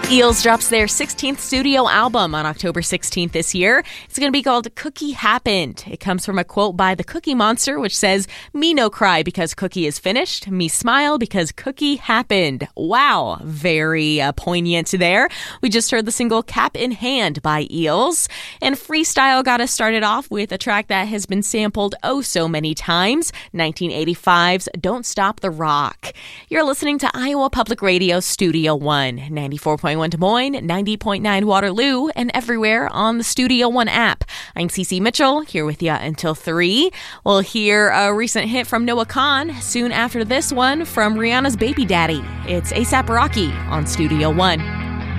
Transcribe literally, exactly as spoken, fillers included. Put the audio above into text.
Eels drops their sixteenth studio album on October sixteenth this year. It's going to be called Cookie Happened. It comes from a quote by the Cookie Monster, which says, "Me no cry because cookie is finished. Me smile because cookie happened." Wow, very uh, poignant there. We just heard the single Cap in Hand by Eels. And Freestyle got us started off with a track that has been sampled oh so many times, nineteen eighty-five's Don't Stop the Rock. You're listening to Iowa Public Radio Studio One, ninety-four point one Des Moines, ninety point nine Waterloo, and everywhere on the Studio One app. I'm Cece Mitchell, here with you until three. We'll hear a recent hit from Noah Kahan soon after this one from Rihanna's baby daddy. It's A$AP Rocky on Studio One.